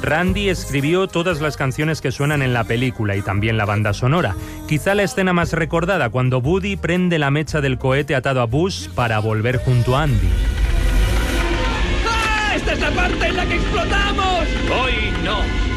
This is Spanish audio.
Randy escribió todas las canciones que suenan en la película y también la banda sonora. Quizá la escena más recordada, cuando Woody prende la mecha del cohete atado a Buzz para volver junto a Andy. ¡Ah! ¡Esta es la parte en la que explotamos! Hoy no.